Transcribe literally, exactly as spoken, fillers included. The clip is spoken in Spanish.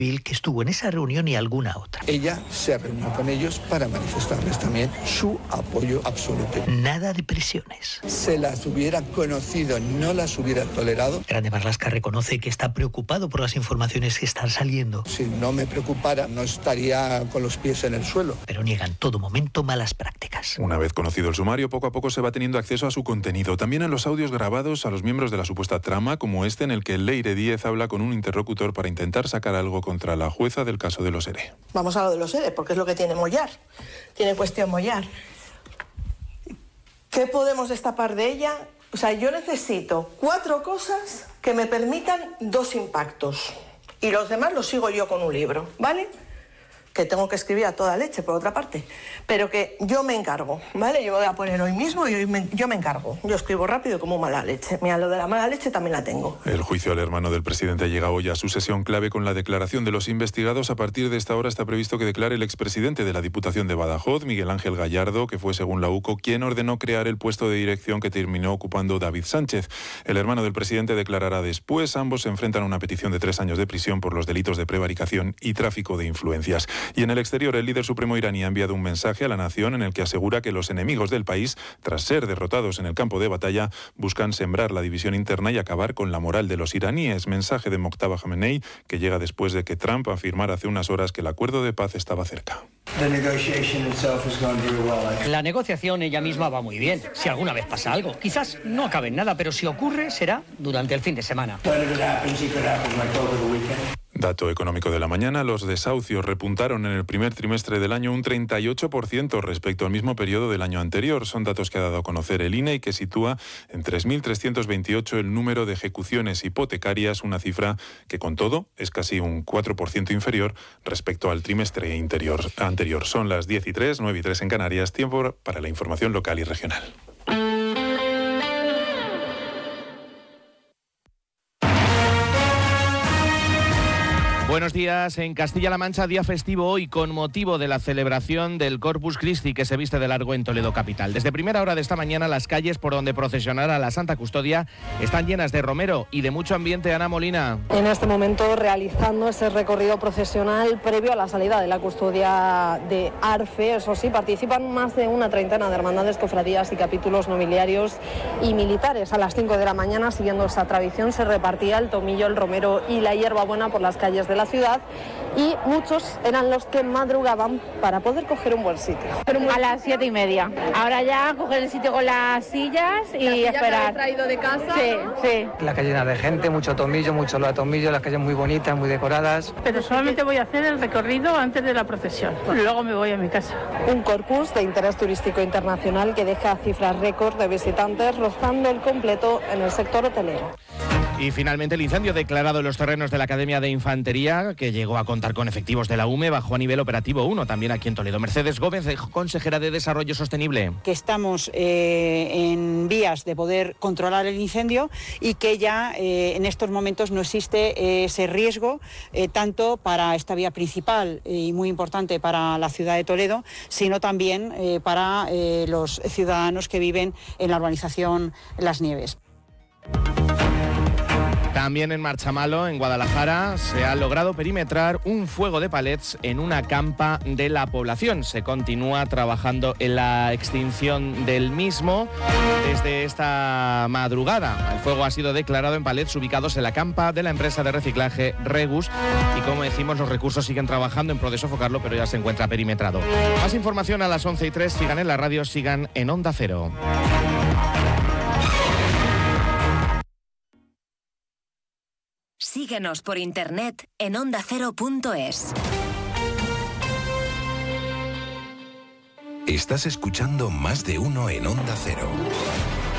que estuvo en esa reunión y alguna otra. Ella se reunió con ellos para manifestarles también su apoyo absoluto. Nada de presiones. Se las hubiera conocido, no las hubiera tolerado. Grande Marlaska reconoce que está preocupado por las informaciones que están saliendo. Si no me preocupara, no estaría con los pies en el suelo. Pero niega en todo momento malas prácticas. Una vez conocido el sumario, poco a poco se va teniendo acceso a su contenido. También a los audios grabados a los miembros de la supuesta trama, como este en el que Leire Díez habla con un interlocutor para intentar sacar algo contra la jueza del caso de los ERE. Vamos a lo de los ERE, porque es lo que tiene Mollar. Tiene cuestión Mollar. ¿Qué podemos destapar de ella? O sea, yo necesito cuatro cosas que me permitan dos impactos. Y los demás los sigo yo con un libro, ¿vale? Que tengo que escribir a toda leche, por otra parte. Pero que yo me encargo, ¿vale? Yo voy a poner hoy mismo y hoy me, yo me encargo. Yo escribo rápido como mala leche. Mira, lo de la mala leche también la tengo. El juicio al hermano del presidente llega hoy a su sesión clave con la declaración de los investigados. A partir de esta hora está previsto que declare el expresidente de la Diputación de Badajoz, Miguel Ángel Gallardo, que fue, según la UCO, quien ordenó crear el puesto de dirección que terminó ocupando David Sánchez. El hermano del presidente declarará después. Ambos se enfrentan a una petición de tres años de prisión por los delitos de prevaricación y tráfico de influencias. Y en el exterior, el líder supremo iraní ha enviado un mensaje a la nación en el que asegura que los enemigos del país, tras ser derrotados en el campo de batalla, buscan sembrar la división interna y acabar con la moral de los iraníes. Mensaje de Mojtaba Khamenei, que llega después de que Trump afirmara hace unas horas que el acuerdo de paz estaba cerca. La negociación ella misma va muy bien. Si alguna vez pasa algo, quizás no acabe en nada, pero si ocurre, será durante el fin de semana. Dato económico de la mañana, los desahucios repuntaron en el primer trimestre del año un treinta y ocho por ciento respecto al mismo periodo del año anterior. Son datos que ha dado a conocer el I N E y que sitúa en tres mil trescientos veintiocho el número de ejecuciones hipotecarias, una cifra que con todo es casi un cuatro por ciento inferior respecto al trimestre interior, anterior. Son las diez y tres, nueve y tres en Canarias, tiempo para la información local y regional. Buenos días. En Castilla-La Mancha, día festivo hoy con motivo de la celebración del Corpus Christi que se viste de largo en Toledo capital. Desde primera hora de esta mañana, las calles por donde procesionará la Santa Custodia están llenas de romero y de mucho ambiente. Ana Molina. En este momento realizando ese recorrido procesional previo a la salida de la custodia de Arfe. Eso sí, participan más de una treintena de hermandades, cofradías y capítulos nobiliarios y militares. A las cinco de la mañana, siguiendo esta tradición, se repartía el tomillo, el romero y la hierbabuena por las calles de la ciudad, y muchos eran los que madrugaban para poder coger un buen sitio. A las siete y media. Ahora ya coger el sitio con las sillas y ¿La silla esperar. que has traído de casa? Sí, sí. La calle llena de gente, mucho tomillo, mucho lo de tomillo, las calles muy bonitas, muy decoradas. Pero solamente voy a hacer el recorrido antes de la procesión. Luego me voy a mi casa. Un corpus de interés turístico internacional que deja cifras récord de visitantes, rozando el completo en el sector hotelero. Y finalmente el incendio declarado en los terrenos de la Academia de Infantería, que llegó a contar con efectivos de la U M E, bajó a nivel operativo uno, también aquí en Toledo. Mercedes Gómez, consejera de Desarrollo Sostenible. Que estamos eh, en vías de poder controlar el incendio y que ya eh, en estos momentos no existe eh, ese riesgo, eh, tanto para esta vía principal eh, y muy importante para la ciudad de Toledo, sino también eh, para eh, los ciudadanos que viven en la urbanización Las Nieves. También en Marchamalo, en Guadalajara, se ha logrado perimetrar un fuego de palets en una campa de la población. Se continúa trabajando en la extinción del mismo desde esta madrugada. El fuego ha sido declarado en palets ubicados en la campa de la empresa de reciclaje Regus y, como decimos, los recursos siguen trabajando en pro de sofocarlo, pero ya se encuentra perimetrado. Más información a las once y tres. Sigan en la radio, sigan en Onda Cero. Síguenos por internet en onda cero punto es. Estás escuchando Más de Uno en Onda Cero.